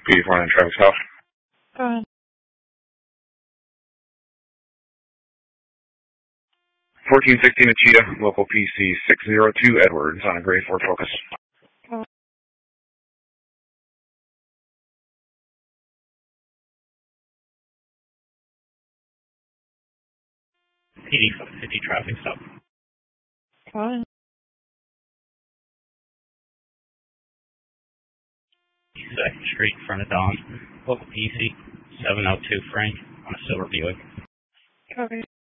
PD49 Travis House. Go ahead. 1416 Achita, local PC 602 Edwards on a grade 4 Focus. PD 50 traffic stop. Go ahead. Second Street, in front of Dawn. Local PC 702 Frank on a silver Buick. Copy.